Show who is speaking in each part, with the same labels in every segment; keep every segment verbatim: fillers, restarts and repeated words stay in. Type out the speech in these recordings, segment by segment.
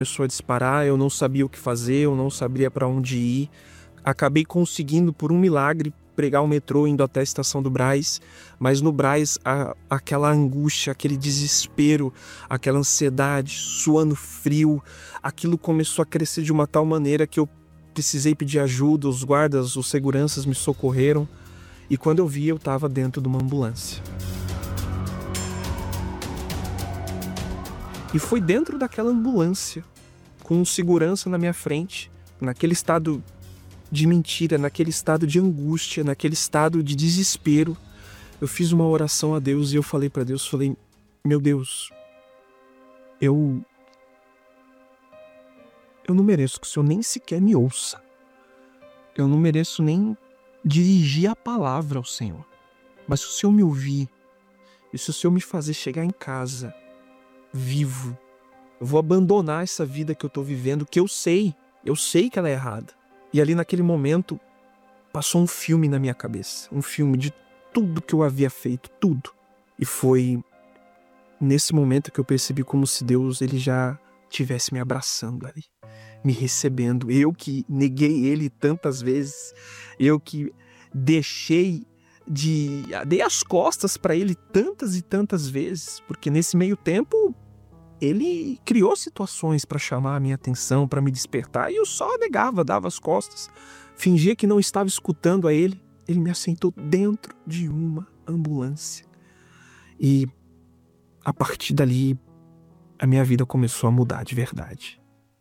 Speaker 1: começou a disparar, eu não sabia o que fazer, eu não sabia para onde ir. Acabei conseguindo, por um milagre, pegar o metrô indo até a estação do Brás, mas no Brás, a, aquela angústia, aquele desespero, aquela ansiedade, suando frio, aquilo começou a crescer de uma tal maneira que eu precisei pedir ajuda, os guardas, os seguranças me socorreram, e quando eu vi, eu estava dentro de uma ambulância. E foi dentro daquela ambulância, com um segurança na minha frente, naquele estado de mentira, naquele estado de angústia, naquele estado de desespero, eu fiz uma oração a Deus e eu falei para Deus, falei, meu Deus, eu eu não mereço que o Senhor nem sequer me ouça. Eu não mereço nem dirigir a palavra ao Senhor. Mas se o Senhor me ouvir, e se o Senhor me fazer chegar em casa vivo, eu vou abandonar essa vida que eu estou vivendo, que eu sei, eu sei que ela é errada. E ali naquele momento, passou um filme na minha cabeça. Um filme de tudo que eu havia feito, tudo. E foi nesse momento que eu percebi como se Deus ele já estivesse me abraçando ali, me recebendo. Eu que neguei Ele tantas vezes, eu que deixei de... dei as costas para Ele tantas e tantas vezes, porque nesse meio tempo... Ele criou situações para chamar a minha atenção, para me despertar, e eu só negava, dava as costas, fingia que não estava escutando a ele. Ele me assentou dentro de uma ambulância. E a partir dali, a minha vida começou a mudar de verdade.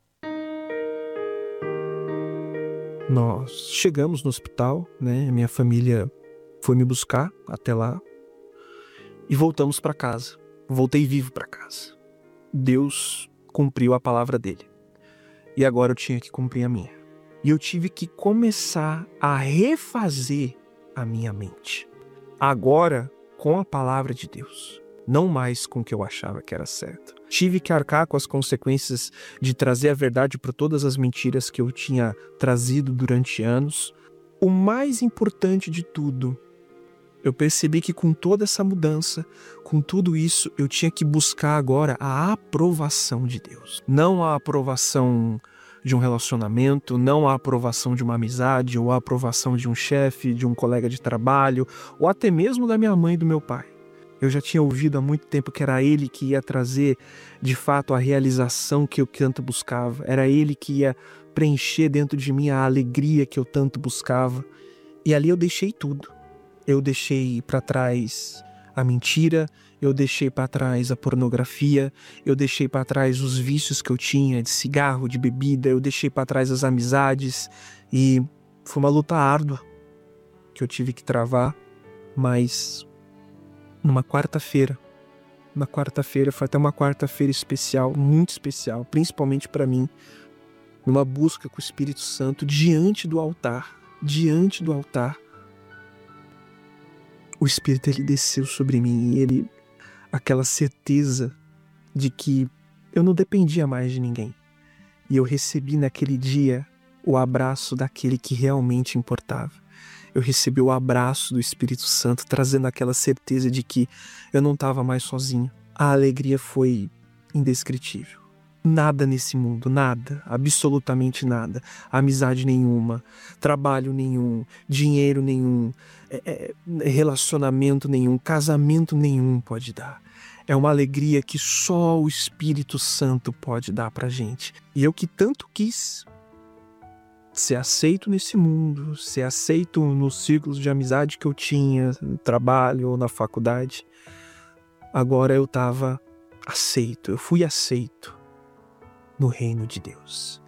Speaker 1: Nós chegamos no hospital, né? Minha família foi me buscar até lá e voltamos para casa. Voltei vivo para casa. Deus cumpriu a palavra dele. E agora eu tinha que cumprir a minha. E eu tive que começar a refazer a minha mente. Agora, com a palavra de Deus. Não mais com o que eu achava que era certo. Tive que arcar com as consequências de trazer a verdade para todas as mentiras que eu tinha trazido durante anos. O mais importante de tudo, eu percebi que com toda essa mudança, com tudo isso, eu tinha que buscar agora a aprovação de Deus. Não a aprovação de um relacionamento, não a aprovação de uma amizade, ou a aprovação de um chefe, de um colega de trabalho, ou até mesmo da minha mãe e do meu pai. Eu já tinha ouvido há muito tempo que era Ele que ia trazer, de fato, a realização que eu tanto buscava. Era Ele que ia preencher dentro de mim a alegria que eu tanto buscava. E ali eu deixei tudo. Eu deixei para trás a mentira, eu deixei para trás a pornografia, eu deixei para trás os vícios que eu tinha de cigarro, de bebida, eu deixei para trás as amizades e foi uma luta árdua que eu tive que travar, mas numa quarta-feira, uma quarta-feira, foi até uma quarta-feira especial, muito especial, principalmente para mim, numa busca com o Espírito Santo diante do altar, diante do altar, o Espírito ele desceu sobre mim e ele, aquela certeza de que eu não dependia mais de ninguém. E eu recebi naquele dia o abraço daquele que realmente importava. Eu recebi o abraço do Espírito Santo, trazendo aquela certeza de que eu não estava mais sozinho. A alegria foi indescritível. Nada nesse mundo, nada, absolutamente nada. Amizade nenhuma, trabalho nenhum, dinheiro nenhum, é, é, relacionamento nenhum, casamento nenhum pode dar. É uma alegria que só o Espírito Santo pode dar pra gente. E eu que tanto quis ser aceito nesse mundo, ser aceito nos círculos de amizade que eu tinha, no trabalho ou na faculdade, agora eu estava aceito, eu fui aceito no reino de Deus.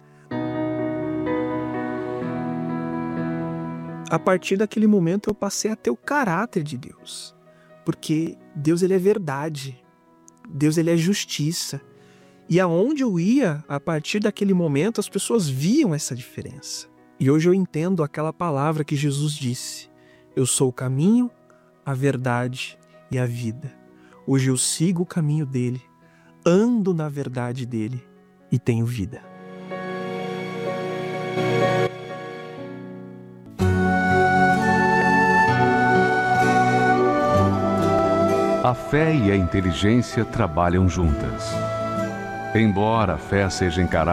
Speaker 1: A partir daquele momento eu passei a ter o caráter de Deus, porque Deus ele é verdade, Deus ele é justiça, e aonde eu ia, a partir daquele momento as pessoas viam essa diferença. E hoje eu entendo aquela palavra que Jesus disse: eu sou o caminho, a verdade e a vida. Hoje eu sigo o caminho dele, ando na verdade dele e tenho vida.
Speaker 2: A fé e a inteligência trabalham juntas. Embora a fé seja encarada